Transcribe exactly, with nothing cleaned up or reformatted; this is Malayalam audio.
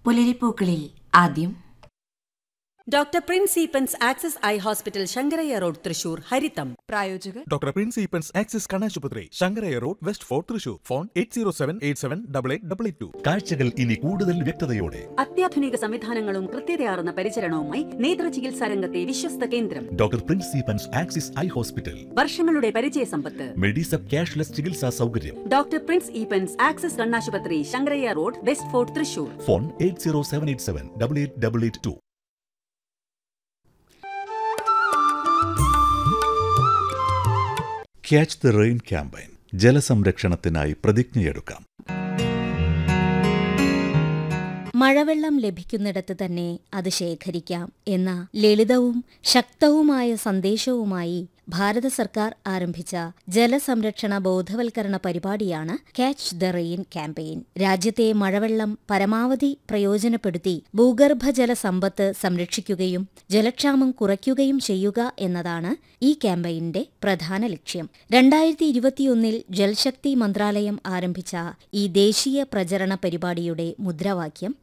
പുലരിപ്പൂക്കളിൽ ആദ്യം doctor Prince Eappen's axis eye hospital Sankaraiah road Thrissur ഹരിതം പ്രായോജകർ ഡോക്ടർ പ്രിൻസ് ഈപ്പൻസ് ആക്സിസ് കണ്ണാശുപത്രി Sankaraiah road west fort Thrissur. Phone eight zero seven eight seven double eight double eight to. കാഴ്ചകൾ ഇനി കൂടുതൽ വ്യക്തതയോടെ അത്യാധുനിക സംവിധാനങ്ങളും കൃത്യതയാർന്ന പരിചരണവുമായി നേത്ര ചികിത്സാ രംഗത്തെ വിശ്വസ്ത കേന്ദ്രം doctor Prince Eappen's axis eye hospital. വർഷങ്ങളുടെ പരിചയ സമ്പത്ത്. മെഡിസപ്പ് ക്യാഷ്ലെസ് ചികിത്സാ സൗകര്യം. ഡോക്ടർ പ്രിൻസ് ഈപ്പൻസ് ആക്സിസ് കണ്ണാശുപത്രി Sankaraiah road west fort Thrissur. Phone eight zero seven eight seven double eight double eight to. Catch the rain campaign. ജലസംരക്ഷണത്തിനായി പ്രതിജ്ഞയെടുക്കാം. മഴവെള്ളം ലഭിക്കുന്നിടത്ത് തന്നെ അത് ശേഖരിക്കാം എന്ന ലളിതവും ശക്തവുമായ സന്ദേശവുമായി ഭാരത സർക്കാർ ആരംഭിച്ച ജലസംരക്ഷണ ബോധവൽക്കരണ പരിപാടിയാണ് ക്യാച്ച് ദ റെയിൻ ക്യാമ്പയിൻ. രാജ്യത്തെ മഴവെള്ളം പരമാവധി പ്രയോജനപ്പെടുത്തി ഭൂഗർഭജല സമ്പത്ത് സംരക്ഷിക്കുകയും ജലക്ഷാമം കുറയ്ക്കുകയും ചെയ്യുക എന്നതാണ് ഈ ക്യാമ്പയിന്റെ പ്രധാന ലക്ഷ്യം. രണ്ടായിരത്തി ഇരുപത്തിയൊന്നിൽ ജൽശക്തി മന്ത്രാലയം ആരംഭിച്ച ഈ ദേശീയ പ്രചരണ പരിപാടിയുടെ മുദ്രാവാക്യം